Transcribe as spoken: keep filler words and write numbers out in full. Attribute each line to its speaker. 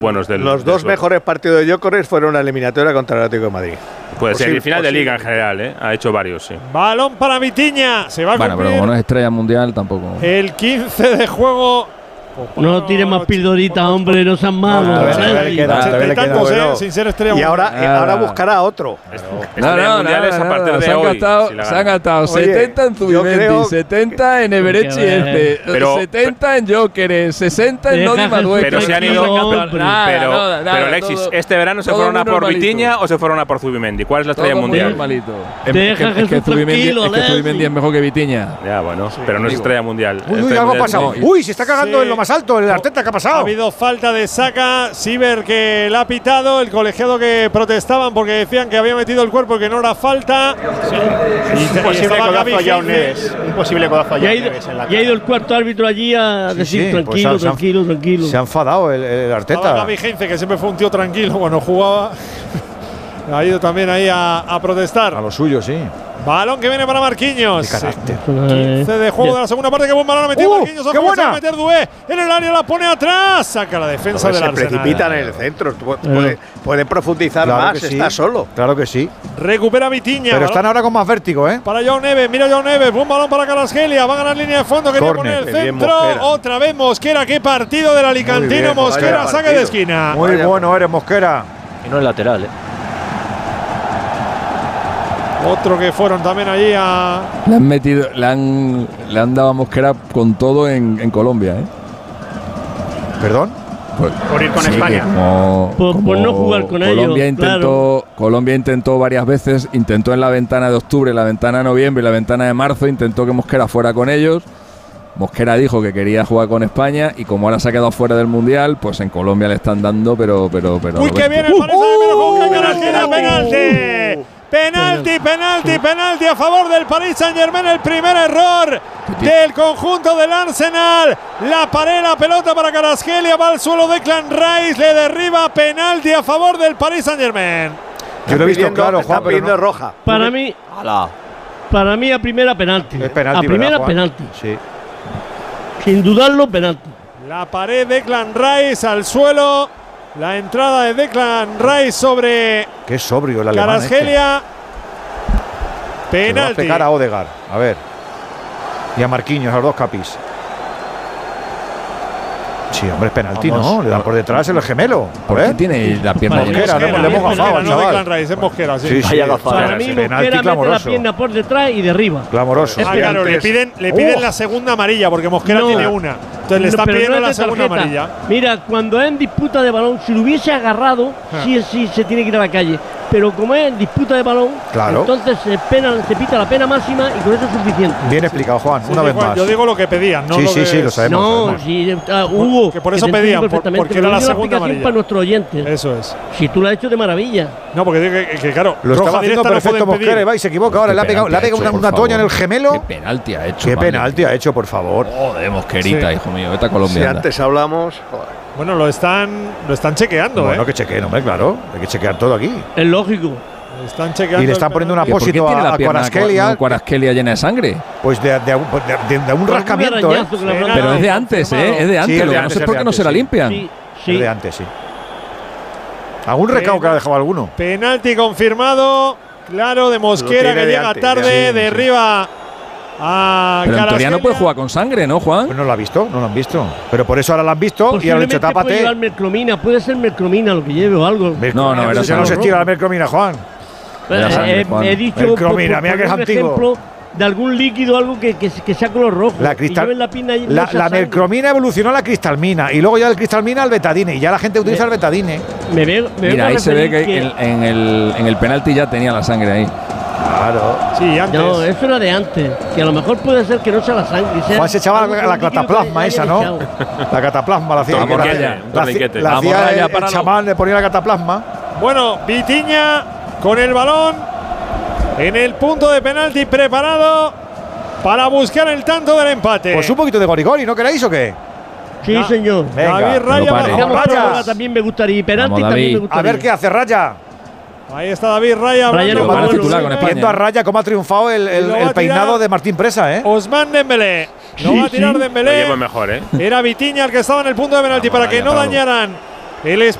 Speaker 1: buenos del,
Speaker 2: Los dos del mejores partidos de Gyökeres fueron la eliminatoria contra el Atlético de Madrid.
Speaker 1: Puede ser,
Speaker 2: Posible,
Speaker 1: y final
Speaker 2: posible.
Speaker 1: de Liga en general, ¿eh? Ha hecho varios, sí.
Speaker 3: Balón para Vitinha. Se va a
Speaker 4: Bueno,
Speaker 3: cumplir
Speaker 4: pero como no es estrella mundial, tampoco.
Speaker 3: el quince de juego.
Speaker 5: No tires más pildoritas, hombre, no sean malos.
Speaker 2: A ver, a ver, queda,
Speaker 3: Ochenta
Speaker 2: a ver,
Speaker 3: y
Speaker 2: queda,
Speaker 3: tantos,
Speaker 2: bueno.
Speaker 3: eh, sin ser estrella
Speaker 2: Y ahora,
Speaker 3: mundial.
Speaker 2: y ahora buscará otro.
Speaker 1: Estrella
Speaker 4: No, no,
Speaker 1: mundial es a
Speaker 4: nada,
Speaker 1: partir
Speaker 4: nada.
Speaker 1: de
Speaker 4: Se han
Speaker 1: hoy.
Speaker 4: gastado,
Speaker 1: si la
Speaker 4: se han
Speaker 1: ganan.
Speaker 4: gastado
Speaker 2: Oye,
Speaker 4: setenta en
Speaker 2: yo
Speaker 4: Zubimendi,
Speaker 2: creo-
Speaker 4: setenta en Everett
Speaker 5: Porque,
Speaker 4: Chierte,
Speaker 1: pero-
Speaker 4: setenta en Gyökeres, sesenta en
Speaker 5: Deja
Speaker 4: Nodi
Speaker 5: Jesús
Speaker 4: Manuel.
Speaker 1: Pero se han ido.
Speaker 5: Tranquilo,
Speaker 1: Pero,
Speaker 5: hombre.
Speaker 4: Nada,
Speaker 1: pero,
Speaker 4: nada, nada,
Speaker 1: pero, Alexis,
Speaker 4: todo-
Speaker 1: ¿este verano se
Speaker 4: todo
Speaker 1: fueron a
Speaker 4: muy
Speaker 1: por
Speaker 4: normalito.
Speaker 1: Vitinha o se fueron a por Zubimendi? ¿Cuál es la estrella
Speaker 4: Todo muy
Speaker 1: mundial?
Speaker 4: normalito. Es,
Speaker 5: Deja
Speaker 4: es que, es que
Speaker 5: Jesús
Speaker 4: Zubimendi,
Speaker 5: tranquilo,
Speaker 4: es que
Speaker 5: Alexis.
Speaker 4: Zubimendi es mejor que Vitinha.
Speaker 1: Ya, bueno, pero no es
Speaker 4: digo.
Speaker 1: estrella mundial.
Speaker 6: Uy, uy,
Speaker 1: Estrella
Speaker 6: algo ha
Speaker 1: mundial
Speaker 6: pasado.
Speaker 1: no.
Speaker 6: Uy, se está cagando
Speaker 3: Sí.
Speaker 6: en lo más alto, el Arteta, ¿qué ha
Speaker 3: Ha
Speaker 6: pasado?
Speaker 3: habido falta de Saka, Siver que la ha pitado, el colegiado que protestaban porque decían que había metido el cuerpo y que no era falta. Y,
Speaker 7: Un posible
Speaker 3: estaba Gaby
Speaker 7: codazo a Joao
Speaker 3: Heinze.
Speaker 7: Neves. Un posible codazo a
Speaker 5: Ya ha
Speaker 7: Joao
Speaker 5: ido,
Speaker 7: Neves en la
Speaker 5: ya ha ido el cuarto árbitro allí a
Speaker 6: Sí,
Speaker 5: decir
Speaker 6: sí, pues
Speaker 5: tranquilo,
Speaker 6: se han-
Speaker 5: tranquilo, tranquilo.
Speaker 6: Se ha enfadado el, el
Speaker 3: Estaba
Speaker 6: Arteta.
Speaker 3: Gaby Heinze, que siempre fue un tío tranquilo cuando jugaba. Ha ido también ahí a, a protestar.
Speaker 6: A lo suyo, sí.
Speaker 3: Balón que viene para Marquinhos.
Speaker 6: Qué carácter.
Speaker 3: quince de juego de la segunda parte. Qué buen balón ha metido
Speaker 6: ¡Uh!
Speaker 3: Marquinhos.
Speaker 6: ¡Qué
Speaker 3: Ojo, que se va a
Speaker 6: buena!
Speaker 3: meter Doué en el área, la pone atrás. Saca la defensa
Speaker 2: Hombre,
Speaker 3: del
Speaker 2: se
Speaker 3: Arsenal.
Speaker 2: precipitan en el centro. Pu- Puede, puede profundizar
Speaker 6: Claro
Speaker 2: más,
Speaker 6: que sí.
Speaker 2: está solo.
Speaker 6: Claro que sí.
Speaker 3: Recupera Vitinha.
Speaker 6: Pero
Speaker 3: balón
Speaker 6: están ahora con más vértigo, ¿eh?
Speaker 3: para Joao Neves, mira Joao Neves, buen balón para Carrasquelia, va a ganar línea de fondo, quería
Speaker 6: Córner.
Speaker 3: poner el
Speaker 2: Qué bien
Speaker 3: centro,
Speaker 2: Mosquera.
Speaker 3: otra vez Mosquera, qué partido del Alicantino,
Speaker 6: Muy bien,
Speaker 3: Mosquera,
Speaker 2: vaya
Speaker 3: saque
Speaker 2: partido.
Speaker 3: de esquina.
Speaker 6: Muy
Speaker 2: Vaya.
Speaker 6: bueno eres, Mosquera.
Speaker 7: Y no es lateral, ¿eh?
Speaker 3: Otro que fueron también allí a…
Speaker 4: Le han metido, le han, le han dado a Mosquera con todo en, en Colombia, ¿eh?
Speaker 6: ¿Perdón?
Speaker 4: Pues,
Speaker 7: Por ir con
Speaker 4: sí, que
Speaker 7: España.
Speaker 4: como-
Speaker 5: Por- por
Speaker 4: como
Speaker 5: no jugar con
Speaker 4: Colombia
Speaker 5: ellos,
Speaker 4: intentó, Colombia intentó varias veces, intentó en la ventana de octubre, la ventana de noviembre y la ventana de marzo, intentó que Mosquera fuera con ellos. Mosquera dijo que quería jugar con España y como ahora se ha quedado fuera del Mundial, pues en Colombia le están dando, pero… pero, pero
Speaker 3: ¡Uy,
Speaker 4: lo
Speaker 3: que
Speaker 4: ves
Speaker 3: viene
Speaker 4: tú.
Speaker 3: el Paris Saint-Germain! ¡Ojo, que Carrasquilla, penalti! Penalti, penalti, penalti a favor del Paris Saint-Germain, el primer error del conjunto del Arsenal. La pared, la pelota para Carrasquilla, va al suelo Declan Rice, le derriba, penalti a favor del Paris Saint-Germain.
Speaker 6: Yo lo he visto
Speaker 2: Pidiendo-
Speaker 6: claro,
Speaker 2: está
Speaker 6: Juan, pero
Speaker 2: pidiendo
Speaker 6: no.
Speaker 2: roja.
Speaker 5: Para mí, para mí a primera penalti.
Speaker 6: Es penalti,
Speaker 5: a primera
Speaker 6: ¿verdad, Juan?
Speaker 5: penalti.
Speaker 6: Sí.
Speaker 5: Sin dudarlo, penalti.
Speaker 3: La pared de Declan Rice al suelo. La entrada de Declan Rice sobre
Speaker 6: Qué sobrio el alemán este.
Speaker 3: Carrasquilla.
Speaker 6: Se lo va a
Speaker 3: Penalti.
Speaker 6: pegar a Odegaard. A ver. Y a Marquinhos, a los dos capis. Sí, hombre, es penalti,
Speaker 7: Vamos.
Speaker 6: ¿no? Le dan por detrás el gemelo.
Speaker 4: ¿Por
Speaker 6: ¿Eh?
Speaker 4: qué tiene la pierna
Speaker 5: Vale,
Speaker 4: llena?
Speaker 6: Mosquera, le hemos- le hemos
Speaker 3: Mosquera,
Speaker 6: gafado al
Speaker 3: no
Speaker 6: chaval.
Speaker 3: Declan Rice, es Mosquera, sí.
Speaker 6: Sí, sí.
Speaker 7: Vaya gafada.
Speaker 5: Para mí,
Speaker 6: penalti
Speaker 5: Mosquera mete la
Speaker 6: clamoroso.
Speaker 5: pierna por detrás y derriba.
Speaker 6: Clamoroso.
Speaker 3: Ah, claro, le piden, le piden
Speaker 6: Oh.
Speaker 3: la segunda amarilla porque Mosquera
Speaker 5: No.
Speaker 3: tiene una. Entonces le están
Speaker 5: Pero
Speaker 3: pidiendo
Speaker 5: no
Speaker 3: la
Speaker 5: es de
Speaker 3: segunda
Speaker 5: tarjeta.
Speaker 3: amarilla.
Speaker 5: Mira, cuando es en disputa de balón, si lo hubiese agarrado,
Speaker 3: Ah.
Speaker 5: sí, sí se tiene que ir a la calle. Pero como es en disputa de balón,
Speaker 6: Claro.
Speaker 5: entonces se, pena, se pita la pena máxima y con eso es suficiente.
Speaker 6: Bien explicado, Juan,
Speaker 3: Sí,
Speaker 6: una
Speaker 3: sí,
Speaker 6: vez
Speaker 3: Juan,
Speaker 6: más.
Speaker 3: Yo digo lo que pedían, no
Speaker 6: Sí,
Speaker 3: lo
Speaker 6: sí,
Speaker 3: que
Speaker 6: sí, lo
Speaker 3: es.
Speaker 6: sabemos.
Speaker 5: No,
Speaker 6: sabemos.
Speaker 5: sí, ah, Hugo.
Speaker 3: que por eso
Speaker 5: te entiendo
Speaker 3: pedían, por-
Speaker 5: perfectamente,
Speaker 3: porque
Speaker 5: pero
Speaker 3: era la
Speaker 5: yo doy
Speaker 3: segunda
Speaker 5: explicación
Speaker 3: amarilla.
Speaker 5: para nuestros oyentes.
Speaker 3: Eso es.
Speaker 5: Si tú lo has hecho de maravilla.
Speaker 3: No, porque digo que, que, que, claro,
Speaker 6: Lo
Speaker 3: roja
Speaker 6: estaba haciendo
Speaker 3: directa no
Speaker 6: perfecto
Speaker 3: pueden pedir.
Speaker 6: Mosquera, y va y se equivoca. Ahora
Speaker 4: ¿Qué
Speaker 6: le ha pegado, le ha
Speaker 4: penalti
Speaker 6: pegado
Speaker 4: ha
Speaker 6: una,
Speaker 4: hecho,
Speaker 6: una
Speaker 4: por
Speaker 6: toña en el
Speaker 4: favor?
Speaker 6: gemelo.
Speaker 4: ¿Qué penalti ha hecho?
Speaker 6: Qué
Speaker 4: vale?
Speaker 6: penalti ha hecho, por favor.
Speaker 4: Joder, Mosquerita,
Speaker 3: Sí.
Speaker 4: hijo mío. Vete a
Speaker 2: Si
Speaker 4: Colombia. anda.
Speaker 2: antes hablamos. joder.
Speaker 3: Bueno, lo están, lo están chequeando,
Speaker 6: Bueno,
Speaker 3: ¿eh?
Speaker 6: que chequeen, hombre, claro. Hay que chequear todo aquí.
Speaker 5: Es lógico.
Speaker 3: Están chequeando.
Speaker 6: Y le
Speaker 3: el
Speaker 6: están poniendo un
Speaker 3: penalti.
Speaker 4: ¿Por qué
Speaker 6: apósito
Speaker 4: tiene
Speaker 6: a,
Speaker 4: la
Speaker 6: a
Speaker 4: pierna
Speaker 6: Kvaratskhelia,
Speaker 4: Kvaratskhelia llena de sangre?
Speaker 6: pues de, de, de, de- de un
Speaker 5: Algún
Speaker 6: rascamiento, ¿eh?
Speaker 5: arañazo que le habrán
Speaker 4: Pero
Speaker 5: dado.
Speaker 4: es de antes, ¿eh? Es de antes.
Speaker 6: Sí, es de
Speaker 4: lo que no
Speaker 6: antes,
Speaker 4: sé
Speaker 6: es
Speaker 4: por
Speaker 6: de
Speaker 4: qué no se la
Speaker 6: antes, sí.
Speaker 4: limpian.
Speaker 5: Sí,
Speaker 6: Es
Speaker 5: sí.
Speaker 6: de antes, sí. Algún recao que ha dejado alguno.
Speaker 3: Penalti confirmado. Claro, de Mosquera
Speaker 2: tiene
Speaker 3: que
Speaker 2: de
Speaker 3: llega
Speaker 2: antes,
Speaker 3: tarde,
Speaker 2: ya. Sí,
Speaker 3: derriba a
Speaker 4: Pero en teoría no
Speaker 3: Kvaratskhelia.
Speaker 4: puede jugar con sangre, ¿no, Juan?
Speaker 6: Pues no lo ha visto, no lo han visto. Pero por eso ahora lo han visto y ahora le han
Speaker 5: Posiblemente
Speaker 6: dicho
Speaker 5: puede
Speaker 6: tápate.
Speaker 5: llevar mercromina, puede ser mercromina lo que lleve o algo.
Speaker 4: No, no, era
Speaker 6: se no
Speaker 4: sangre.
Speaker 6: se estira la mercromina, Juan.
Speaker 4: Era
Speaker 5: Eh,
Speaker 4: sangre,
Speaker 5: eh,
Speaker 4: Juan.
Speaker 5: he dicho
Speaker 6: Mercromina,
Speaker 5: por- por
Speaker 6: mira que es
Speaker 5: poner un
Speaker 6: antiguo.
Speaker 5: ejemplo de algún líquido, algo que, que, que sea color rojo.
Speaker 6: La
Speaker 5: Y
Speaker 6: cristal,
Speaker 5: lleve en la, pina, no
Speaker 6: la,
Speaker 5: sea
Speaker 6: la
Speaker 5: sangre.
Speaker 6: mercromina evolucionó a la cristalmina y luego ya del cristalmina al betadine y ya la gente utiliza el betadine.
Speaker 5: Me veo, me
Speaker 4: Mira,
Speaker 5: vengo a
Speaker 4: ahí se ve
Speaker 5: referir
Speaker 4: que, el- en, el, en el penalti ya tenía la sangre ahí.
Speaker 6: Claro.
Speaker 3: Sí, antes.
Speaker 5: No, eso era de antes. Que a lo mejor puede ser que no sea la sangre. sea
Speaker 6: Juan se echaba
Speaker 5: algo
Speaker 6: la,
Speaker 5: con
Speaker 6: la
Speaker 5: líquido que
Speaker 6: cataplasma
Speaker 5: le
Speaker 6: esa,
Speaker 5: hayan
Speaker 6: ¿no?
Speaker 5: echado.
Speaker 6: La cataplasma la hacía.
Speaker 1: Vamos,
Speaker 6: la,
Speaker 1: Raya, un
Speaker 6: la,
Speaker 1: torniquete.
Speaker 6: la
Speaker 4: Vamos,
Speaker 6: hacía
Speaker 4: Raya,
Speaker 6: el, el
Speaker 4: páralo.
Speaker 6: chamán, le ponía la cataplasma.
Speaker 3: Bueno, Vitinha con el balón en el punto de penalti preparado para buscar el tanto del empate.
Speaker 6: Pues un poquito de gorigori, ¿no queréis o qué?
Speaker 5: Sí,
Speaker 3: Ya.
Speaker 5: señor.
Speaker 6: Venga,
Speaker 3: David Raya
Speaker 4: no pare.
Speaker 3: bajo
Speaker 5: Digamos,
Speaker 3: Raya.
Speaker 5: prórroga también me gustaría. Y penalti
Speaker 4: Vamos,
Speaker 5: también
Speaker 4: David.
Speaker 5: me
Speaker 6: A
Speaker 5: gustaría.
Speaker 6: ver qué hace Raya.
Speaker 3: Ahí está David Raya.
Speaker 5: Raya
Speaker 3: hablando
Speaker 5: no
Speaker 3: con
Speaker 5: va a
Speaker 3: Luis
Speaker 4: titular con
Speaker 3: Enrique.
Speaker 4: España.
Speaker 6: Viendo a Raya cómo ha triunfado el, el-
Speaker 3: Y lo va
Speaker 6: el
Speaker 3: a
Speaker 6: peinado
Speaker 3: tirar
Speaker 6: de Martín Presa, ¿eh?
Speaker 3: Osman Dembélé. No
Speaker 5: Sí,
Speaker 3: va a tirar
Speaker 5: sí.
Speaker 1: Lo
Speaker 3: Dembélé.
Speaker 1: llevo mejor, ¿eh?
Speaker 3: Era Vitinha el que estaba en el punto de penalti
Speaker 1: Vamos,
Speaker 3: para que
Speaker 1: Raya,
Speaker 3: no
Speaker 1: Pablo.
Speaker 3: dañaran El